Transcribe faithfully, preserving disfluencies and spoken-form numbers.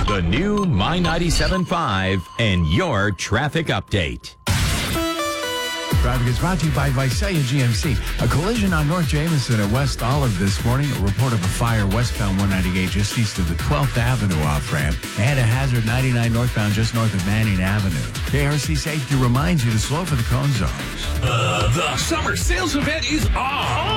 The new My ninety-seven point five and your traffic update. Traffic is brought to you by Visalia G M C. A collision on North Jameson at West Olive this morning. A report of a fire westbound one ninety-eight just east of the twelfth Avenue off-ramp. And a hazard ninety-nine northbound just north of Manning Avenue. K R C Safety reminds you to slow for the cone zones. Uh, the summer sales event is on.